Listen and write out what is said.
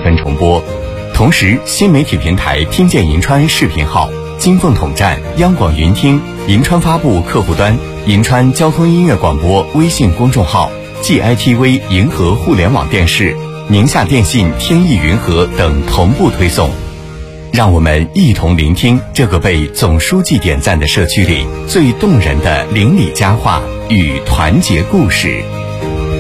分重播。同时，新媒体平台听见银川视频号、金凤统站、央广云听、银川发布客户端、银川交通音乐广播微信公众号、GITV 银河互联网电视、宁夏电信天翼云和等同步推送。让我们一同聆听这个被总书记点赞的社区里最动人的邻里佳话与团结故事。